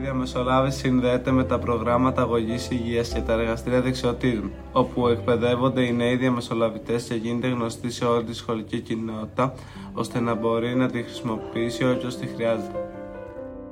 διαμεσολάβηση συνδέεται με τα προγράμματα αγωγής υγείας και τα εργαστήρια δεξιοτήτων, όπου εκπαιδεύονται οι νέοι διαμεσολαβητές και γίνεται γνωστή σε όλη τη σχολική κοινότητα, ώστε να μπορεί να τη χρησιμοποιήσει όποιος τη χρειάζεται.